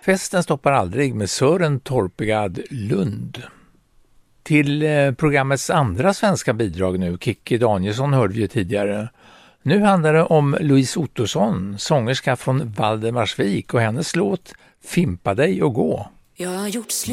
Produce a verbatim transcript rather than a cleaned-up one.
Festen stoppar aldrig med Sören Torpegard Lund. Till eh, programmets andra svenska bidrag nu, Kikki Danielsson hörde vi ju tidigare. Nu handlar det om Louise Ottosson, sångerska från Valdemarsvik och hennes låt Fimpa dig och gå. Jag har gjort slut